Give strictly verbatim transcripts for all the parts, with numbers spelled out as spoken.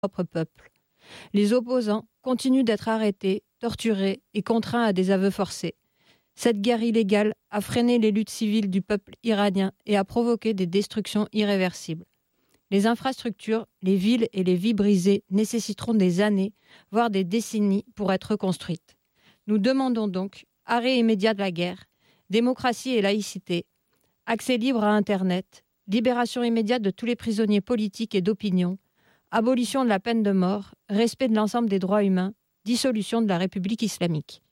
propre peuple. Les opposants continuent d'être arrêtés, torturés et contraints à des aveux forcés. Cette guerre illégale a freiné les luttes civiles du peuple iranien et a provoqué des destructions irréversibles. Les infrastructures, les villes et les vies brisées nécessiteront des années, voire des décennies pour être reconstruites. Nous demandons donc arrêt immédiat de la guerre, démocratie et laïcité, accès libre à Internet, libération immédiate de tous les prisonniers politiques et d'opinion, abolition de la peine de mort, respect de l'ensemble des droits humains, dissolution de la République islamique.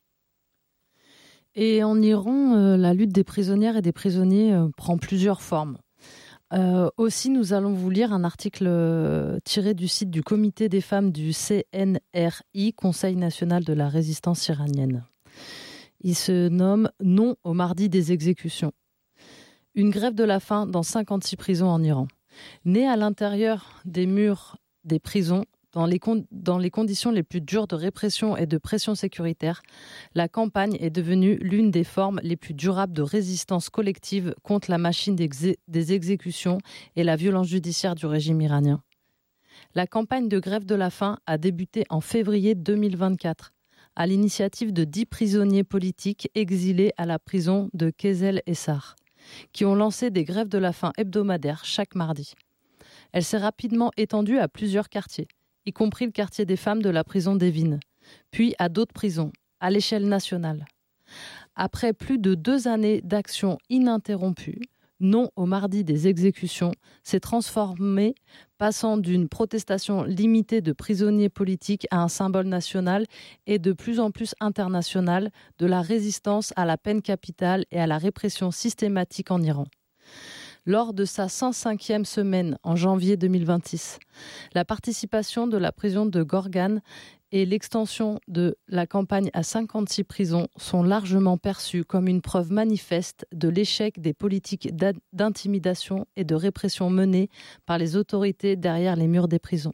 Et en Iran, euh, la lutte des prisonnières et des prisonniers euh, prend plusieurs formes. Euh, aussi, nous allons vous lire un article euh, tiré du site du Comité des femmes du C N R I, Conseil national de la résistance iranienne. Il se nomme « Non au mardi des exécutions ». Une grève de la faim dans cinquante-six prisons en Iran. Née à l'intérieur des murs des prisons, dans les, con- dans les conditions les plus dures de répression et de pression sécuritaire, la campagne est devenue l'une des formes les plus durables de résistance collective contre la machine d'exé- des exécutions et la violence judiciaire du régime iranien. La campagne de grève de la faim a débuté en février deux mille vingt-quatre, à l'initiative de dix prisonniers politiques exilés à la prison de Khezel Essar, qui ont lancé des grèves de la faim hebdomadaires chaque mardi. Elle s'est rapidement étendue à plusieurs quartiers, y compris le quartier des femmes de la prison d'Evin, puis à d'autres prisons, à l'échelle nationale. Après plus de deux années d'action ininterrompue, Non au mardi des exécutions s'est transformé, passant d'une protestation limitée de prisonniers politiques à un symbole national et de plus en plus international de la résistance à la peine capitale et à la répression systématique en Iran. Lors de sa cent cinquième semaine en janvier deux mille vingt-six, la participation de la prison de Gorgan et l'extension de la campagne à cinquante-six prisons sont largement perçues comme une preuve manifeste de l'échec des politiques d'intimidation et de répression menées par les autorités derrière les murs des prisons.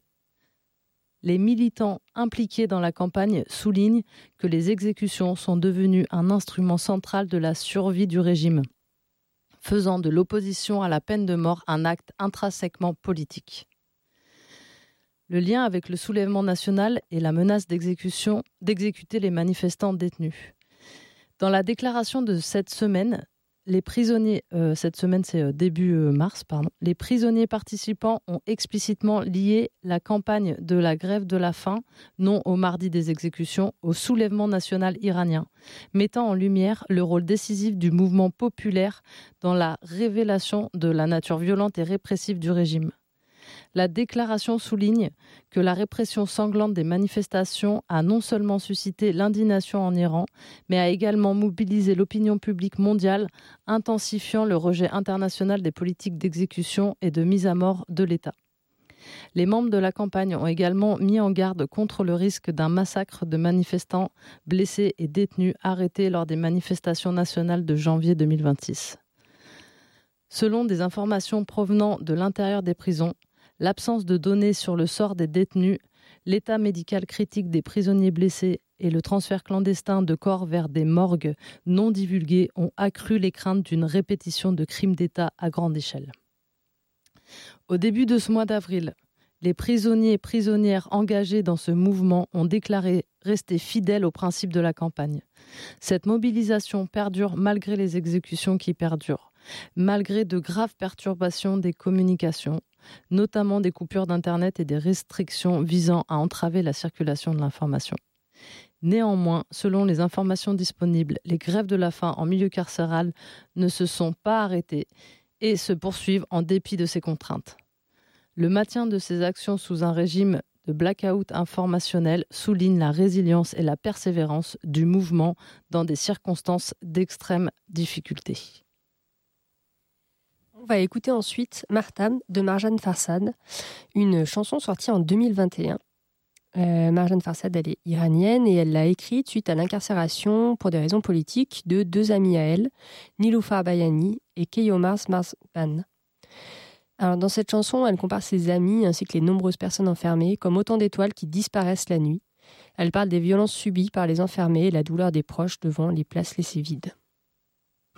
Les militants impliqués dans la campagne soulignent que les exécutions sont devenues un instrument central de la survie du régime, faisant de l'opposition à la peine de mort un acte intrinsèquement politique. Le lien avec le soulèvement national et la menace d'exécution, d'exécuter les manifestants détenus. Dans la déclaration de cette semaine, les prisonniers, euh, cette semaine c'est euh, début euh, mars, pardon, les prisonniers participants ont explicitement lié la campagne de la grève de la faim, non au mardi des exécutions, au soulèvement national iranien, mettant en lumière le rôle décisif du mouvement populaire dans la révélation de la nature violente et répressive du régime. La déclaration souligne que la répression sanglante des manifestations a non seulement suscité l'indignation en Iran, mais a également mobilisé l'opinion publique mondiale, intensifiant le rejet international des politiques d'exécution et de mise à mort de l'État. Les membres de la campagne ont également mis en garde contre le risque d'un massacre de manifestants blessés et détenus arrêtés lors des manifestations nationales de janvier deux mille vingt-six. Selon des informations provenant de l'intérieur des prisons, l'absence de données sur le sort des détenus, l'état médical critique des prisonniers blessés et le transfert clandestin de corps vers des morgues non divulguées ont accru les craintes d'une répétition de crimes d'État à grande échelle. Au début de ce mois d'avril, les prisonniers et prisonnières engagés dans ce mouvement ont déclaré rester fidèles aux principes de la campagne. Cette mobilisation perdure malgré les exécutions qui perdurent, malgré de graves perturbations des communications, notamment des coupures d'Internet et des restrictions visant à entraver la circulation de l'information. Néanmoins, selon les informations disponibles, les grèves de la faim en milieu carcéral ne se sont pas arrêtées et se poursuivent en dépit de ces contraintes. Le maintien de ces actions sous un régime de blackout informationnel souligne la résilience et la persévérance du mouvement dans des circonstances d'extrême difficulté. On va écouter ensuite Martam de Marjane Farsad, une chanson sortie en deux mille vingt et un. Euh, Marjane Farsad, elle est iranienne et elle l'a écrite suite à l'incarcération pour des raisons politiques de deux amis à elle, Niloufar Bayani et Keyomars Marsban. Alors, dans cette chanson, elle compare ses amis ainsi que les nombreuses personnes enfermées comme autant d'étoiles qui disparaissent la nuit. Elle parle des violences subies par les enfermés et la douleur des proches devant les places laissées vides.